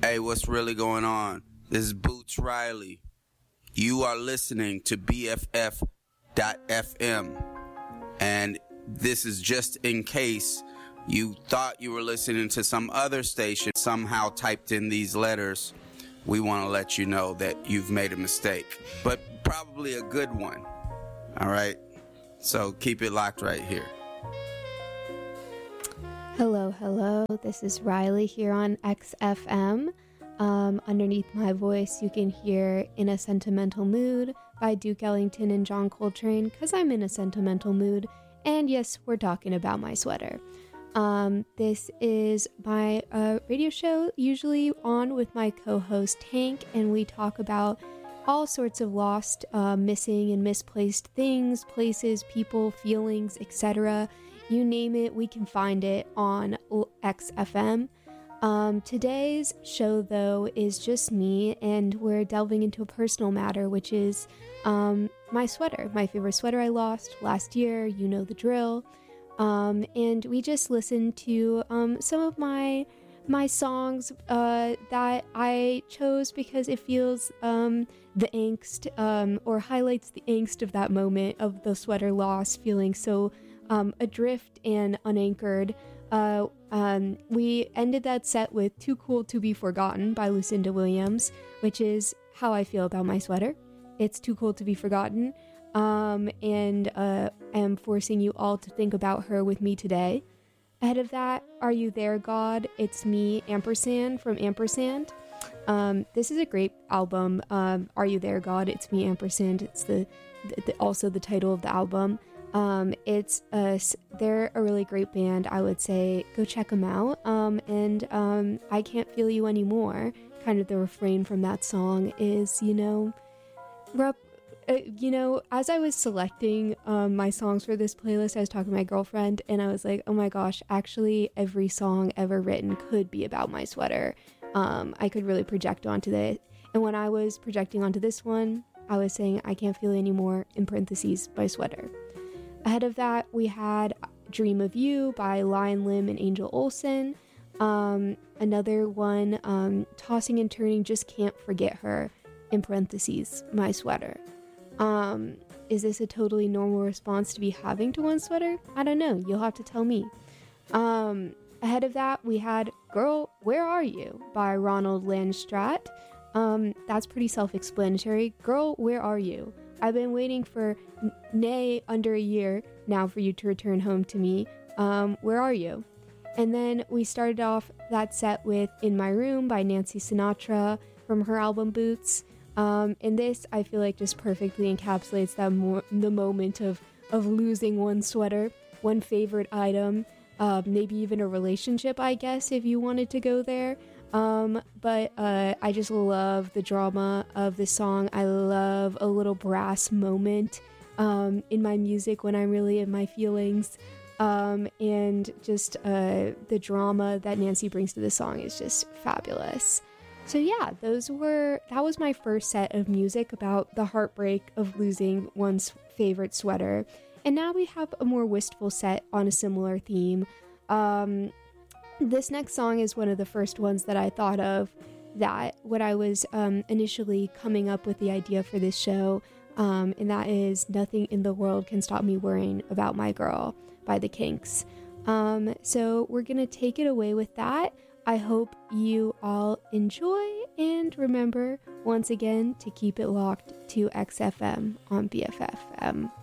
Hey, what's really going on? This is Boots Riley. You are listening to BFF.FM. And this is just in case you thought you were listening to some other station, somehow typed in these letters. We want to let you know that you've made a mistake, but probably a good one. All right? So keep it locked right here. Hello. This is Riley here on XFM. Underneath my voice, you can hear In a Sentimental Mood by Duke Ellington and John Coltrane, because I'm in a sentimental mood. And yes, we're talking about my sweater. This is my radio show, usually on with my co-host Hank, and we talk about all sorts of lost, missing, and misplaced things, places, people, feelings, etc. You name it, we can find it on XFM. Today's show, though, is just me, and we're delving into a personal matter, which is my sweater, my favorite sweater I lost last year. You know the drill. And we just listened to some of my songs that I chose because it feels the angst or highlights the angst of that moment of the sweater loss, feeling so adrift and unanchored. We ended that set with Too Cool to Be Forgotten by Lucinda Williams, which is how I feel about my sweater. It's too cool to be forgotten, and am forcing you all to think about her with me today. Ahead of that, Are You There, God? It's Me, Ampersand from Ampersand. This is a great album. Are You There, God? It's Me, Ampersand. It's also the title of the album. They're a really great band. I would say go check them out. And I Can't Feel You Anymore. Kind of the refrain from that song is, as I was selecting my songs for this playlist, I was talking to my girlfriend, and I was like, oh my gosh, actually every song ever written could be about my sweater. I could really project onto that. And when I was projecting onto this one, I was saying I Can't Feel Anymore in parentheses by sweater. Ahead of that, we had Dream of You by Lion Lim and Angel Olsen. Another one, Tossing and Turning, Just Can't Forget Her, in parentheses, my sweater. Is this a totally normal response to be having to one sweater? I don't know. You'll have to tell me. Ahead of that, we had Girl, Where Are You by Ronald Landstrat. That's pretty self-explanatory. Girl, where are you? I've been waiting for under a year now for you to return home to me. Where are you? And then we started off that set with In My Room by Nancy Sinatra from her album Boots. And this, I feel like, just perfectly encapsulates the moment of losing one sweater, one favorite item, maybe even a relationship, I guess, if you wanted to go there. But I just love the drama of this song. I love a little brass moment in my music when I'm really in my feelings. And just the drama that Nancy brings to the song is just fabulous. So yeah, that was my first set of music about the heartbreak of losing one's favorite sweater. And now we have a more wistful set on a similar theme. This next song is one of the first ones that I thought of that when I was initially coming up with the idea for this show, and that is Nothing in the World Can Stop Me Worrying About My Girl by the Kinks. So we're gonna take it away with that. I hope you all enjoy, and remember, once again, to keep it locked to XFM on BFFM.